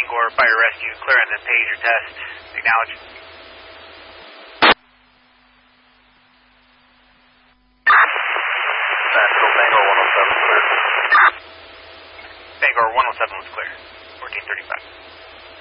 Bangor Fire Rescue, clear on the pager test. Acknowledge. Bangor 107 clear. Bangor 107 was clear. 1435.